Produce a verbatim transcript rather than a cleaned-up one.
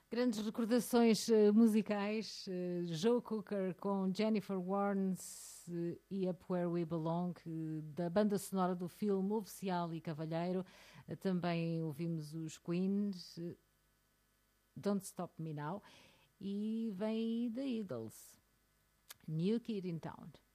Grandes recordações uh, musicais, uh, Joe Cocker com Jennifer Warnes uh, e Up Where We Belong, uh, da banda sonora do filme Oficial e Cavalheiro. Uh, também ouvimos os Queens, uh, Don't Stop Me Now, e vem The Eagles, New Kid in Town.